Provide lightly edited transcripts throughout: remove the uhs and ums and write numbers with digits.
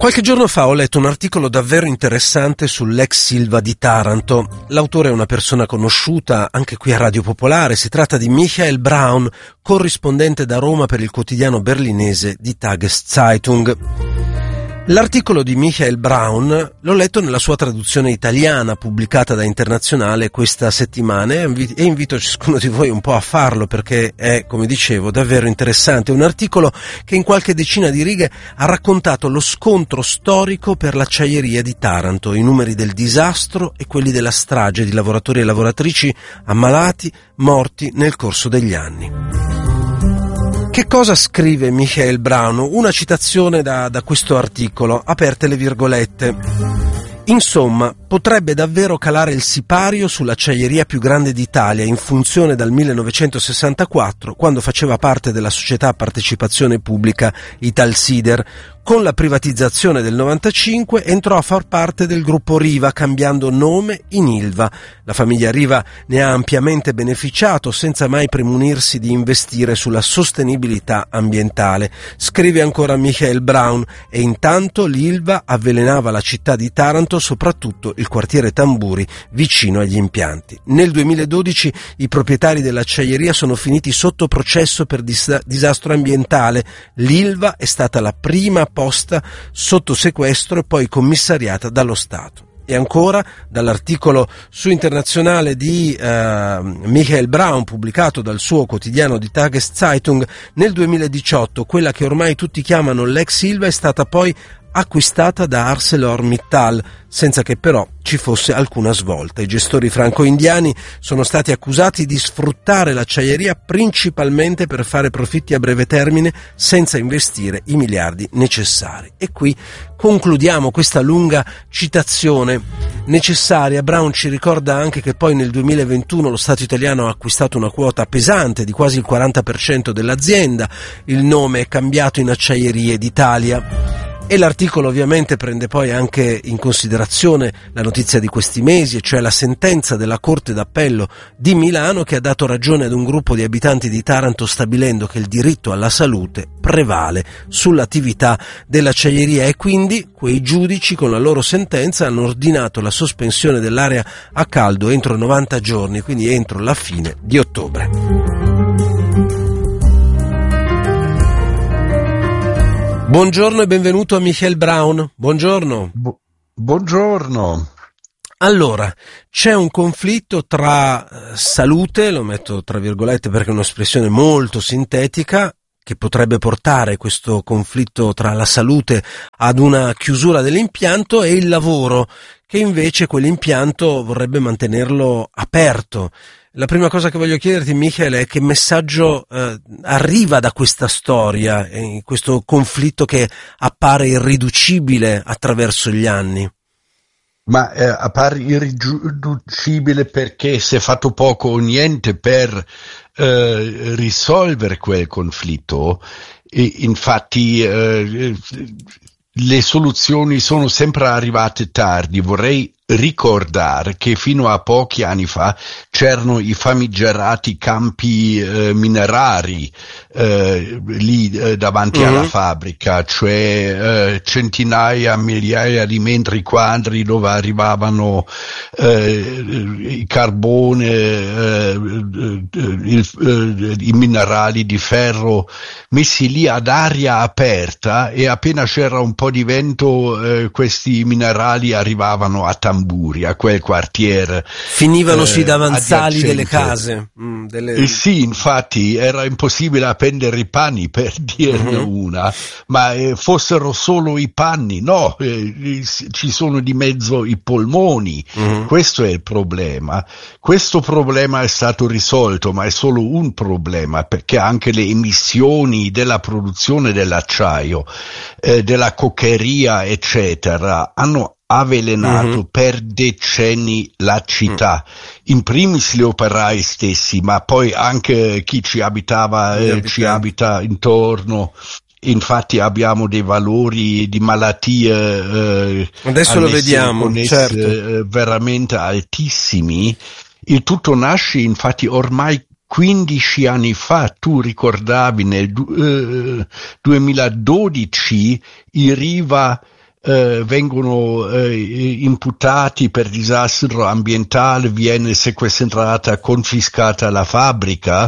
Qualche giorno fa ho letto un articolo davvero interessante sull'ex Ilva di Taranto. L'autore è una persona conosciuta anche qui a Radio Popolare. Si tratta di Michael Braun, corrispondente da Roma per il quotidiano berlinese Die Tageszeitung. L'articolo di Michael Braun l'ho letto nella sua traduzione italiana pubblicata da Internazionale questa settimana e invito ciascuno di voi un po' a farlo perché è, come dicevo, davvero interessante. Un articolo che in qualche decina di righe ha raccontato lo scontro storico per l'acciaieria di Taranto, i numeri del disastro e quelli della strage di lavoratori e lavoratrici ammalati, morti nel corso degli anni. Che cosa scrive Michael Braun? Una citazione da questo articolo, aperte le virgolette. Insomma, potrebbe davvero calare il sipario sull'acciaieria più grande d'Italia in funzione dal 1964, quando faceva parte della società a partecipazione pubblica Italsider. Con la privatizzazione del 95 entrò a far parte del gruppo Riva, cambiando nome in Ilva. La famiglia Riva ne ha ampiamente beneficiato senza mai premunirsi di investire sulla sostenibilità ambientale. Scrive ancora Michael Braun, e intanto l'Ilva avvelenava la città di Taranto, soprattutto il quartiere Tamburi, vicino agli impianti. Nel 2012 i proprietari dell'acciaieria sono finiti sotto processo per disastro ambientale. L'Ilva è stata la prima posta sotto sequestro e poi commissariata dallo Stato. E ancora, dall'articolo su Internazionale di Michael Braun, pubblicato dal suo quotidiano Die Tageszeitung, nel 2018 quella che ormai tutti chiamano l'ex Ilva è stata poi acquistata da ArcelorMittal, senza che però ci fosse alcuna svolta. I gestori franco-indiani sono stati accusati di sfruttare l'acciaieria principalmente per fare profitti a breve termine senza investire i miliardi necessari. E qui concludiamo questa lunga citazione necessaria. Braun ci ricorda anche che poi nel 2021 lo Stato italiano ha acquistato una quota pesante di quasi il 40% dell'azienda. Il nome è cambiato in Acciaierie d'Italia. E l'articolo ovviamente prende poi anche in considerazione la notizia di questi mesi, e cioè la sentenza della Corte d'Appello di Milano che ha dato ragione ad un gruppo di abitanti di Taranto stabilendo che il diritto alla salute prevale sull'attività dell'acciaieria, e quindi quei giudici con la loro sentenza hanno ordinato la sospensione dell'area a caldo entro 90 giorni, quindi entro la fine di ottobre. Buongiorno e benvenuto a Michael Braun. Buongiorno. Buongiorno. Allora, c'è un conflitto tra salute, lo metto tra virgolette perché è un'espressione molto sintetica, che potrebbe portare questo conflitto tra la salute ad una chiusura dell'impianto, e il lavoro, che invece quell'impianto vorrebbe mantenerlo aperto. La prima cosa che voglio chiederti, Michele, è che messaggio arriva da questa storia, questo conflitto che appare irriducibile attraverso gli anni? Ma appare irriducibile perché si è fatto poco o niente per risolvere quel conflitto. E infatti le soluzioni sono sempre arrivate tardi. Vorrei ricordare che fino a pochi anni fa c'erano i famigerati campi minerari lì davanti alla fabbrica, cioè centinaia, migliaia di metri quadri dove arrivavano il carbone, i minerali di ferro messi lì ad aria aperta, e appena c'era un po' di vento questi minerali arrivavano a Tamburi, a quel quartiere. Finivano sui davanzali delle case. Sì, infatti era impossibile appendere i panni, per dirne una, ma fossero solo i panni, no, ci sono di mezzo i polmoni. Questo è il problema. Questo problema è stato risolto, ma è solo un problema, perché anche le emissioni della produzione dell'acciaio, della coccheria, eccetera, hanno avvelenato per decenni la città, in primis gli operai stessi, ma poi anche chi ci abitava, ci abita intorno. Infatti abbiamo dei valori di malattie adesso lo vediamo, certo, veramente altissimi. Il tutto nasce infatti ormai 15 anni fa. Tu ricordavi nel 2012 i Riva vengono imputati per disastro ambientale, viene sequestrata, confiscata la fabbrica.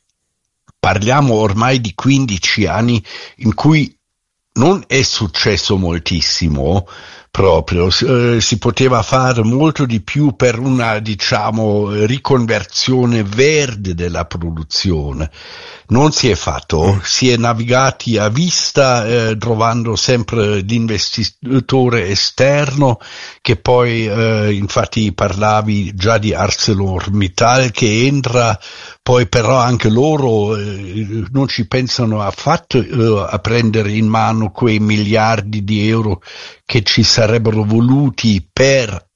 Parliamo ormai di 15 anni in cui non è successo moltissimo, proprio, si poteva fare molto di più per una, diciamo, riconversione verde della produzione. Non si è fatto, si è navigati a vista, trovando sempre l'investitore esterno, che poi, infatti parlavi già di ArcelorMittal che entra, poi però anche loro non ci pensano affatto a prendere in mano quei miliardi di euro che ci sarebbero voluti per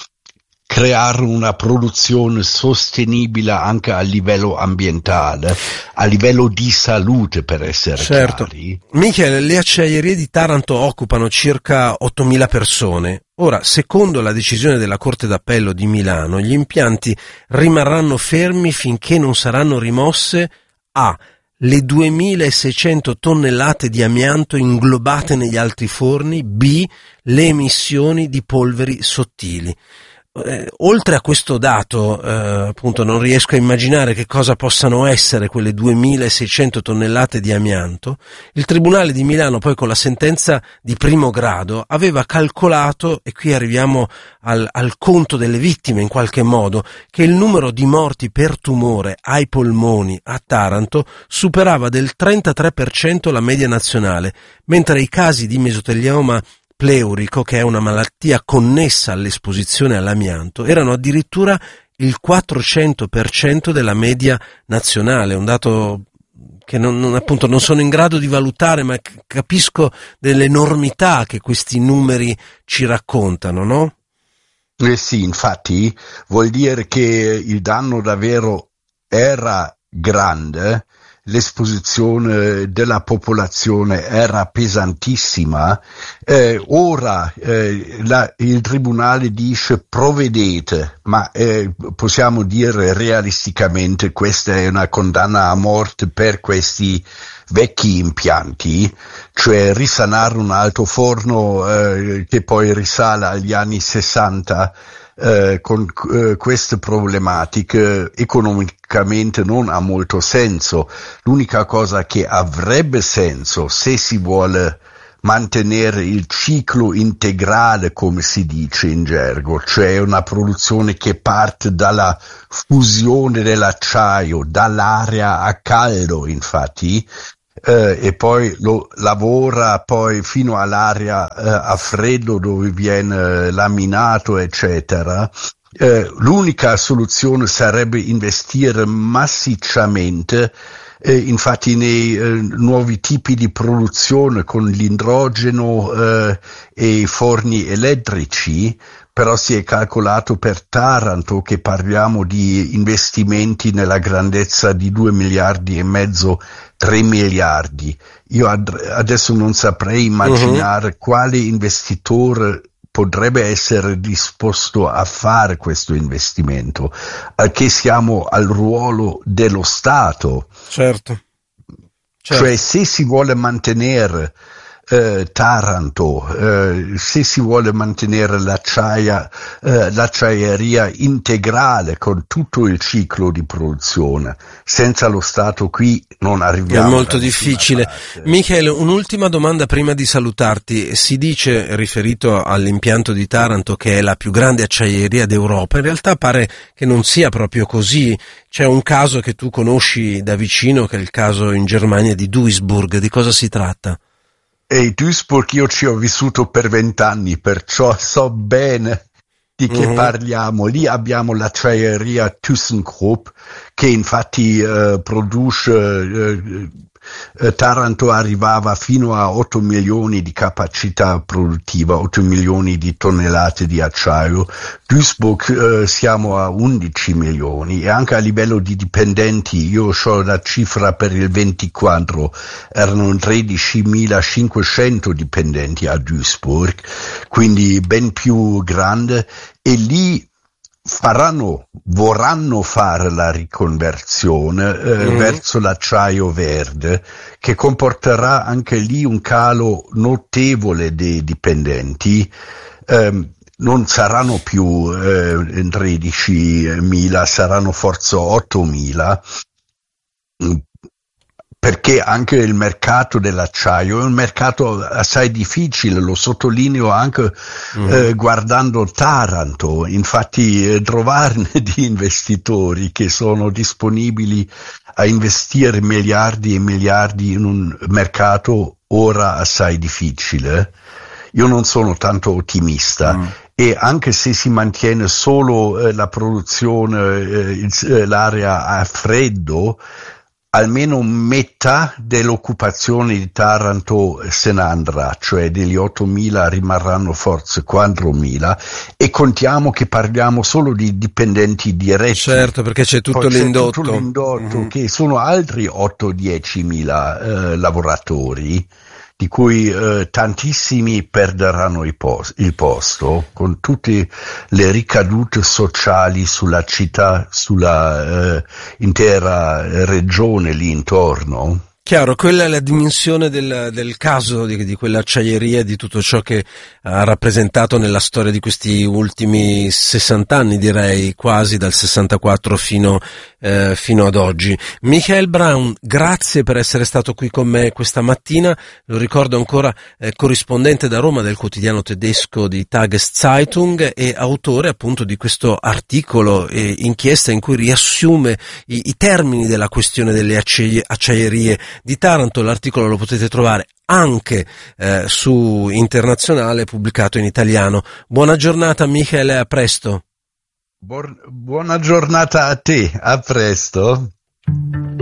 creare una produzione sostenibile anche a livello ambientale, a livello di salute, per essere chiari. Michele, le acciaierie di Taranto occupano circa 8.000 persone. Ora, secondo la decisione della Corte d'Appello di Milano, gli impianti rimarranno fermi finché non saranno rimosse le 2.600 tonnellate di amianto inglobate negli altri forni, le emissioni di polveri sottili. Oltre a questo dato, appunto, non riesco a immaginare che cosa possano essere quelle 2.600 tonnellate di amianto. Il Tribunale di Milano poi con la sentenza di primo grado aveva calcolato, e qui arriviamo al conto delle vittime in qualche modo, che il numero di morti per tumore ai polmoni a Taranto superava del 33% la media nazionale, mentre i casi di mesotelioma pleurico, che è una malattia connessa all'esposizione all'amianto, erano addirittura il 400% della media nazionale, un dato che appunto non sono in grado di valutare, ma capisco dell'enormità che questi numeri ci raccontano, no? Sì, infatti vuol dire che il danno davvero era grande, l'esposizione della popolazione era pesantissima. Ora il tribunale dice provvedete, ma possiamo dire realisticamente questa è una condanna a morte per questi vecchi impianti, cioè risanare un altoforno che poi risale agli anni 60 con queste problematiche economicamente non ha molto senso. L'unica cosa che avrebbe senso, se si vuole mantenere il ciclo integrale, come si dice in gergo, cioè una produzione che parte dalla fusione dell'acciaio, dall'aria a caldo, infatti, e poi lo lavora poi fino all'aria a freddo dove viene laminato, eccetera. L'unica soluzione sarebbe investire massicciamente, infatti nei nuovi tipi di produzione con l'idrogeno e i forni elettrici, però si è calcolato per Taranto che parliamo di investimenti nella grandezza di 2 miliardi e mezzo, 3 miliardi. Io adesso non saprei immaginare quale investitore potrebbe essere disposto a fare questo investimento, che siamo al ruolo dello Stato. Certo. Cioè se si vuole mantenere Taranto, se si vuole mantenere l'acciaieria integrale con tutto il ciclo di produzione, senza lo Stato qui non arriviamo. È molto difficile. Michele, un'ultima domanda prima di salutarti. Si dice, riferito all'impianto di Taranto, che è la più grande acciaieria d'Europa. In realtà pare che non sia proprio così. C'è un caso che tu conosci da vicino, che è il caso in Germania di Duisburg. Di cosa si tratta? E Duisburg io ci ho vissuto per 20 anni, perciò so bene di che parliamo. Lì abbiamo l'acciaieria ThyssenKrupp che infatti produce Taranto arrivava fino a 8 milioni di capacità produttiva, 8 milioni di tonnellate di acciaio. Duisburg siamo a 11 milioni e anche a livello di dipendenti, io ho la cifra per il 24, erano 13.500 dipendenti a Duisburg, quindi ben più grande, e lì vorranno fare la riconversione verso l'acciaio verde, che comporterà anche lì un calo notevole dei dipendenti. Non saranno più 13.000, saranno forse 8.000, perché anche il mercato dell'acciaio è un mercato assai difficile, lo sottolineo anche guardando Taranto. Infatti trovarne di investitori che sono disponibili a investire miliardi e miliardi in un mercato ora assai difficile. Io non sono tanto ottimista. E anche se si mantiene solo la produzione, l'area a freddo, almeno metà dell'occupazione di Taranto se ne andrà, cioè degli 8.000 rimarranno forse 4.000, e contiamo che parliamo solo di dipendenti diretti. Certo, perché c'è tutto l'indotto, che sono altri 8-10.000 lavoratori, di cui tantissimi perderanno il posto, con tutte le ricadute sociali sulla città, sulla intera regione lì intorno. Chiaro, quella è la dimensione del caso di quell'acciaieria e di tutto ciò che ha rappresentato nella storia di questi ultimi 60 anni, direi, quasi dal 64 fino ad oggi. Michael Braun, grazie per essere stato qui con me questa mattina. Lo ricordo ancora, corrispondente da Roma del quotidiano tedesco di Tageszeitung e autore appunto di questo articolo inchiesta in cui riassume i termini della questione delle acciaierie di Taranto. L'articolo lo potete trovare anche su Internazionale, pubblicato in italiano. Buona giornata Michael e a presto. Buona giornata a te, a presto.